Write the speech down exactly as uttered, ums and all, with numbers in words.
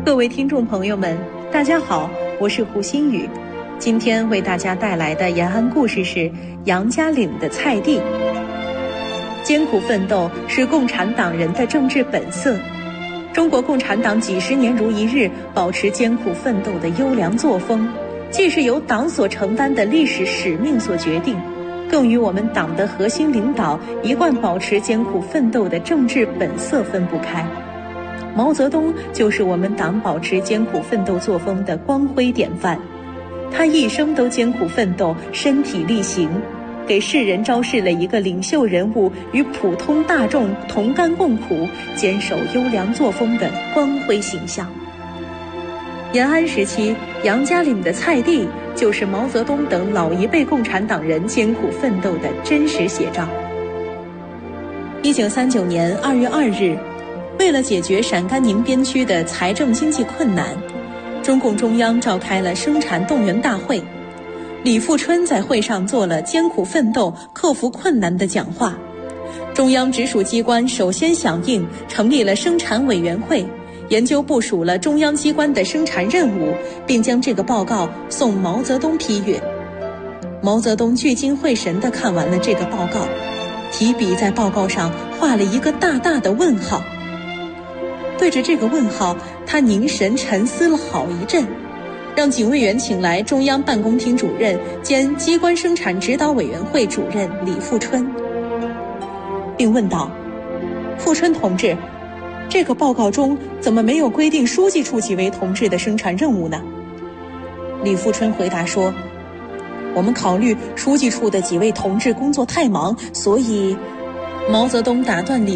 各位听众朋友们，大家好，我是胡心宇。今天为大家带来的延安故事是杨家岭的菜地。艰苦奋斗是共产党人的政治本色。中国共产党几十年如一日保持艰苦奋斗的优良作风，既是由党所承担的历史使命所决定，更与我们党的核心领导一贯保持艰苦奋斗的政治本色分不开。毛泽东就是我们党保持艰苦奋斗作风的光辉典范。他一生都艰苦奋斗，身体力行，给世人昭示了一个领袖人物与普通大众同甘共苦、坚守优良作风的光辉形象。延安时期，杨家岭的菜地就是毛泽东等老一辈共产党人艰苦奋斗的真实写照。一九三九年二月二日，为了解决陕甘宁边区的财政经济困难，中共中央召开了生产动员大会。李富春在会上做了艰苦奋斗、克服困难的讲话。中央直属机关首先响应，成立了生产委员会，研究部署了中央机关的生产任务，并将这个报告送毛泽东批阅。毛泽东聚精会神地看完了这个报告，提笔在报告上画了一个大大的问号。对着这个问号，他凝神沉思了好一阵，让警卫员请来中央办公厅主任兼机关生产指导委员会主任李富春，并问道：富春同志，这个报告中怎么没有规定书记处几位同志的生产任务呢？李富春回答说：我们考虑书记处的几位同志工作太忙，所以……毛泽东打断李